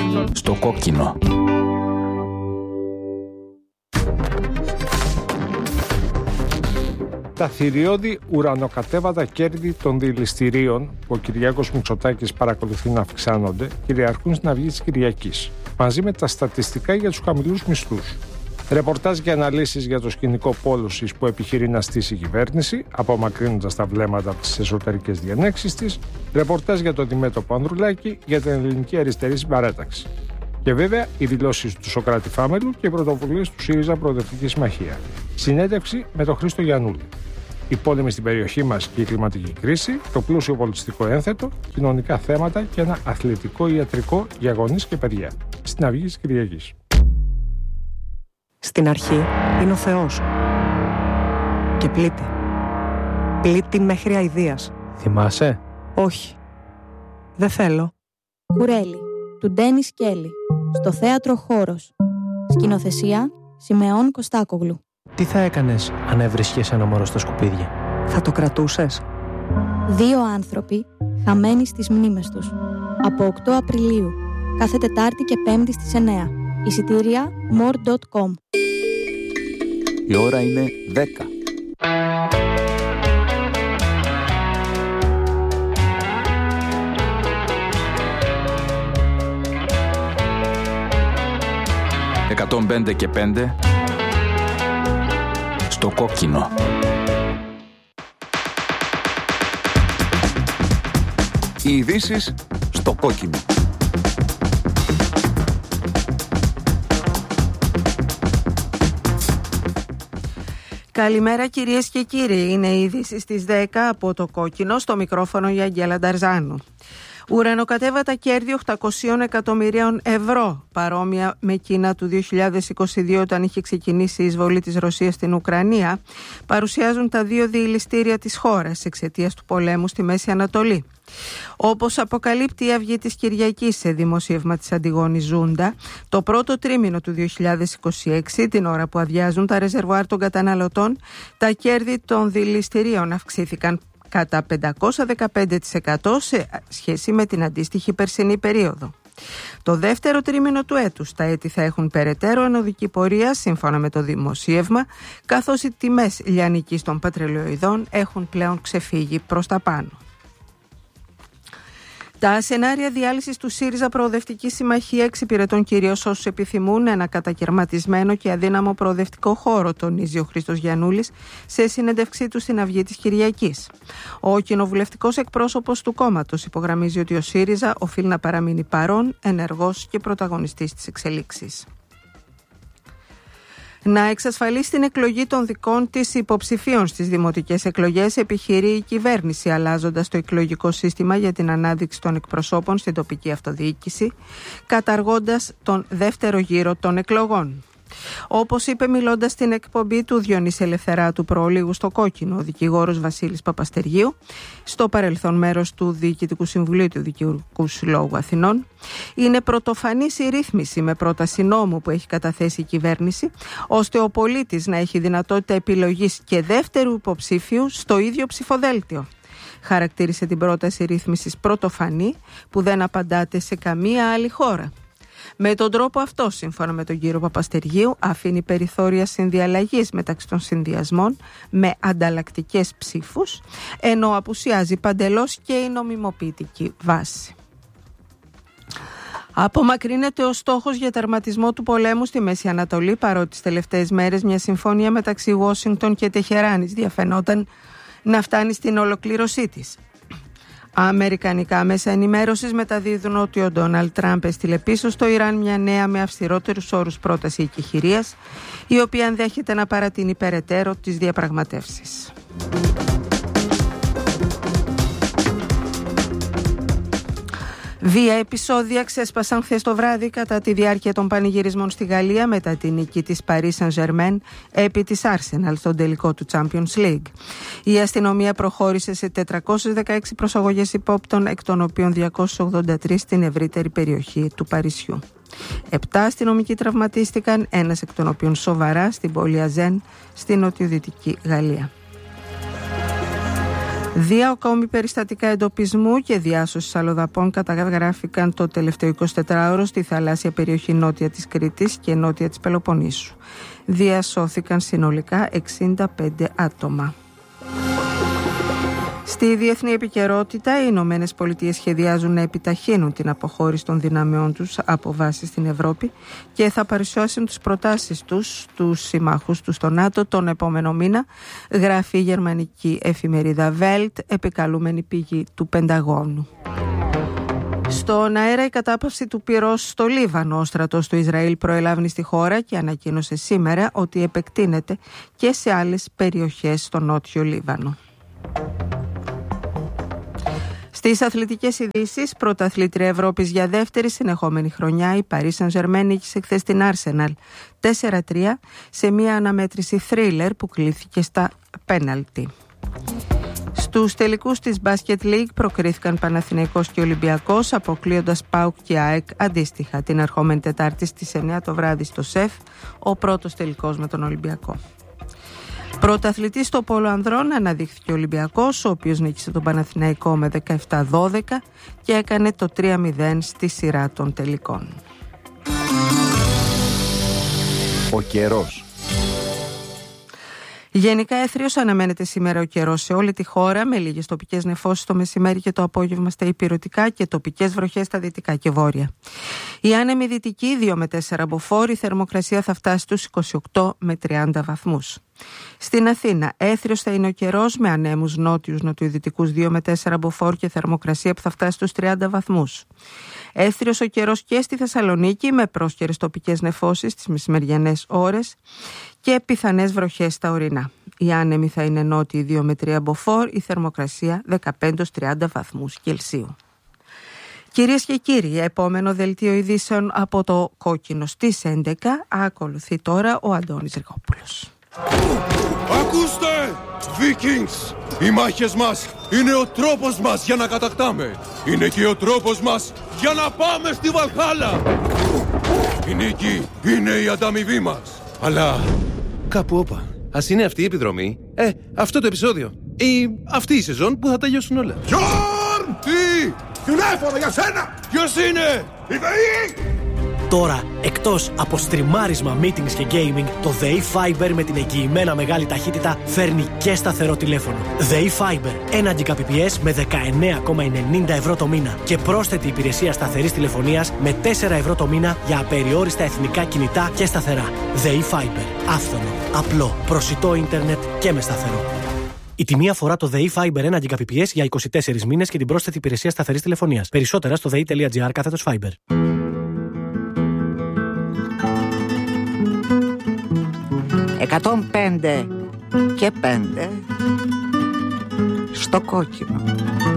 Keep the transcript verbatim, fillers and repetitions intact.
Στο κόκκινο. Τα θηριώδη ουρανοκατέβατα κέρδη των δηληστηρίων που ο Κυριάκος Μητσοτάκης παρακολουθεί να αυξάνονται κυριαρχούν στην Αυγή της Κυριακής, μαζί με τα στατιστικά για τους χαμηλούς μισθούς. Ρεπορτάζ και αναλύσεις για το σκηνικό πόλωσης που επιχειρεί να στήσει η κυβέρνηση, απομακρύνοντας τα βλέμματα από τις εσωτερικές διενέξεις της. Ρεπορτάζ για το αντιμέτωπο Ανδρουλάκη για την ελληνική αριστερή συμπαράταξη. Και βέβαια οι δηλώσεις του Σωκράτη Φάμελου και οι πρωτοβουλίες του ΣΥΡΙΖΑ Προοδευτική Συμμαχία. Συνέντευξη με τον Χρήστο Γιαννούλη. Οι πόλεμοι στην περιοχή μας και η κλιματική κρίση, το πλούσιο πολιτιστικό ένθετο, κοινωνικά θέματα και ένα αθλητικό ιατρικό για γονείς και παιδιά. Στην Αυγή της Κυριακής. Στην αρχή είναι ο Θεός. Και πλήττει. Πλήττει μέχρι αηδίας. Θυμάσαι? Όχι. Δεν θέλω. Κουρέλι, του Ντένις Κέλλη. Στο θέατρο Χώρος. Σκηνοθεσία Σιμεών Κωστάκογλου. Τι θα έκανες αν έβρισκες ένα μωρό στα σκουπίδια? Θα το κρατούσες? Δύο άνθρωποι χαμένοι στις μνήμες τους. Από οκτώ Απριλίου. Κάθε Τετάρτη και Πέμπτη στις εννιά. Εισιτήρια more τελεία com. Η ώρα είναι δέκα. εκατόν πέντε και πέντε στο κόκκινο. Οι ειδήσεις στο κόκκινο. Καλημέρα κυρίες και κύριοι, είναι οι ειδήσεις στις δέκα από το κόκκινο, στο μικρόφωνο η Αγγέλα Νταρζάνου. Ουρανοκατέβατα κέρδη οκτακόσια εκατομμυρίων ευρώ, παρόμοια με εκείνα του δύο χιλιάδες είκοσι δύο όταν είχε ξεκινήσει η εισβολή της Ρωσίας στην Ουκρανία, παρουσιάζουν τα δύο διηληστήρια της χώρας εξαιτίας του πολέμου στη Μέση Ανατολή. Όπως αποκαλύπτει η Αυγή της Κυριακής σε δημοσίευμα της Αντιγόνης Ζούντα, το πρώτο τρίμηνο του δύο χιλιάδες είκοσι έξι, την ώρα που αδειάζουν τα ρεζερβουάρ των καταναλωτών, τα κέρδη των διηληστηρίων αυξήθηκαν κατά πεντακόσια δεκαπέντε τοις εκατό σε σχέση με την αντίστοιχη περσινή περίοδο. Το δεύτερο τρίμηνο του έτους τα έτη θα έχουν περαιτέρω ανωδική πορεία σύμφωνα με το δημοσίευμα, καθώς οι τιμές λιανικής των πετρελαιοειδών έχουν πλέον ξεφύγει προς τα πάνω. Τα σενάρια διάλυσης του ΣΥΡΙΖΑ Προοδευτική Συμμαχία εξυπηρετούν κυρίως όσους επιθυμούν ένα κατακαιρματισμένο και αδύναμο προοδευτικό χώρο, τονίζει ο Χρήστος Γιαννούλης σε συνέντευξή του στην Αυγή της Κυριακής. Ο κοινοβουλευτικός εκπρόσωπος του κόμματος υπογραμμίζει ότι ο ΣΥΡΙΖΑ οφείλει να παραμείνει παρόν, ενεργός και πρωταγωνιστής της εξελίξης. Να εξασφαλίσει την εκλογή των δικών της υποψηφίων στις δημοτικές εκλογές επιχειρεί η κυβέρνηση, αλλάζοντας το εκλογικό σύστημα για την ανάδειξη των εκπροσώπων στην τοπική αυτοδιοίκηση, καταργώντας τον δεύτερο γύρο των εκλογών. Όπως είπε μιλώντας στην εκπομπή του Διονύση Ελευθεράτου προλίγου στο κόκκινο, ο δικηγόρος Βασίλης Παπαστεργίου, στο παρελθόν μέρος του Διοικητικού Συμβουλίου του Δικηγορικού Συλλόγου Αθηνών, είναι πρωτοφανής η ρύθμιση με πρόταση νόμου που έχει καταθέσει η κυβέρνηση, ώστε ο πολίτης να έχει δυνατότητα επιλογής και δεύτερου υποψήφιου στο ίδιο ψηφοδέλτιο. Χαρακτήρισε την πρόταση ρύθμισης πρωτοφανή που δεν απαντάται σε καμία άλλη χώρα. Με τον τρόπο αυτό, σύμφωνα με τον κύριο Παπαστεργίου, αφήνει περιθώρια συνδιαλλαγής μεταξύ των συνδυασμών με ανταλλακτικές ψήφους, ενώ απουσιάζει παντελώς και η νομιμοποιητική βάση. Απομακρύνεται ο στόχος για τερματισμό του πολέμου στη Μέση Ανατολή, παρότι τις τελευταίες μέρες μια συμφωνία μεταξύ Ουάσιγκτον και Τεχεράνης διαφαινόταν να φτάνει στην ολοκλήρωσή της. Αμερικανικά μέσα ενημέρωσης μεταδίδουν ότι ο Ντόναλντ Τραμπ έστειλε πίσω στο Ιράν μια νέα με αυστηρότερους όρους πρόταση εκεχηρίας, η οποία ενδέχεται να παρατείνει περαιτέρω τις διαπραγματεύσεις. Βία επεισόδια ξέσπασαν χθες το βράδυ κατά τη διάρκεια των πανηγυρισμών στη Γαλλία μετά την νίκη της Paris Saint-Germain επί της Arsenal στον τελικό του Champions League. Η αστυνομία προχώρησε σε τετρακόσιες δεκαέξι προσαγωγές υπόπτων, εκ των οποίων διακόσιες ογδόντα τρεις στην ευρύτερη περιοχή του Παρισιού. Επτά αστυνομικοί τραυματίστηκαν, ένας εκ των οποίων σοβαρά στην πόλη Αζέν, στην νοτιοδυτική Γαλλία. Δύο ακόμη περιστατικά εντοπισμού και διάσωσης αλλοδαπών καταγράφηκαν το τελευταίο εικοσιτετράωρο στη θαλάσσια περιοχή νότια της Κρήτης και νότια της Πελοποννήσου. Διασώθηκαν συνολικά εξήντα πέντε άτομα. Στη διεθνή επικαιρότητα, οι Ηνωμένες Πολιτείες σχεδιάζουν να επιταχύνουν την αποχώρηση των δυνάμεών τους από βάσεις στην Ευρώπη και θα παρουσιάσουν τις προτάσεις τους στους συμμάχους τους στο ΝΑΤΟ τον επόμενο μήνα, γράφει η γερμανική εφημερίδα Welt, επικαλούμενη πηγή του Πενταγώνου. Στον αέρα η κατάπαυση του πυρός στο Λίβανο. Ο στρατός του Ισραήλ προελάβει στη χώρα και ανακοίνωσε σήμερα ότι επεκτείνεται και σε άλλες περιοχές στο νότιο Λίβανο. Στις αθλητικές ειδήσεις, πρωταθλήτρια Ευρώπης για δεύτερη συνεχόμενη χρονιά, η Paris Saint-Germain νίκησε χθες την Arsenal τέσσερα τρία σε μια αναμέτρηση θρίλερ που κλήθηκε στα πέναλτι. Στους τελικούς της Basket League προκρίθηκαν Παναθηναϊκός και Ολυμπιακός, αποκλείοντας ΠΑΟΚ και ΑΕΚ αντίστοιχα την ερχόμενη Τετάρτη στις εννιά το βράδυ στο ΣΕΦ, ο πρώτος τελικός με τον Ολυμπιακό. Πρωταθλητής στο πόλο ανδρών αναδείχθηκε ο Ολυμπιακός, ο οποίος νίκησε τον Παναθηναϊκό με δεκαεπτά δώδεκα και έκανε το τρία μηδέν στη σειρά των τελικών. Ο καιρός. Γενικά έθριος αναμένεται σήμερα ο καιρός σε όλη τη χώρα, με λίγες τοπικές νεφώσεις το μεσημέρι και το απόγευμα στα ηπειρωτικά και τοπικές βροχές στα δυτικά και βόρεια. Η άνεμη δυτική δύο με τέσσερα μποφόρ, η θερμοκρασία θα φτάσει στους είκοσι οκτώ με τριάντα βαθμούς. Στην Αθήνα έθριος θα είναι ο καιρός με ανέμους νότιους νοτιοδυτικούς δύο με τέσσερα μποφόρ και θερμοκρασία που θα φτάσει στους τριάντα βαθμούς. Έθριος ο καιρός και στη Θεσσαλονίκη με πρόσκαιρες τοπικές νεφώσεις τις μεσημεριανές ώρες και πιθανές βροχές στα ορεινά. Οι άνεμοι θα είναι νότιοι δύο με τρία μποφόρ, η θερμοκρασία δεκαπέντε με τριάντα βαθμούς Κελσίου. Κυρίες και κύριοι, επόμενο δελτίο ειδήσεων από το Κόκκινο στις έντεκα. Ακολουθεί τώρα ο Αντώνης Ριγόπουλος. Ακούστε, Vikings! Οι μάχες μας είναι ο τρόπος μας για να κατακτάμε. Είναι και ο τρόπος μας για να πάμε στη Βαλχάλα. Η νίκη είναι η ανταμοιβή μας. Αλλά κάπου όπα. Ας είναι αυτή η επιδρομή, ε, αυτό το επεισόδιο ή αυτή η σεζόν που θα τελειώσουν όλα. Γιόρν! Τι! Τηλέφωνο για σένα! Ποιος είναι? Η ΔΕΗ! Τώρα, εκτός από στριμάρισμα, meetings και gaming, το ΔΕΗ Fiber με την εγγυημένα μεγάλη ταχύτητα φέρνει και σταθερό τηλέφωνο. ΔΕΗ Fiber, ένα Gbps με δεκαεννέα κόμμα ενενήντα ευρώ το μήνα και πρόσθετη υπηρεσία σταθερής τηλεφωνίας με τέσσερα ευρώ το μήνα για απεριόριστα εθνικά κινητά και σταθερά. ΔΕΗ Fiber, άφθονο, απλό, προσιτό ίντερνετ και με σταθερό. Η τιμή αφορά το ΔΕΗ Fiber ένα Gbps για είκοσι τέσσερις μήνες και την πρόσθετη υπηρεσία σταθερής τηλεφωνίας. Περισσότερα στο δei.gr κάθετος Fiber. εκατόν πέντε και πέντε στο Κόκκινο.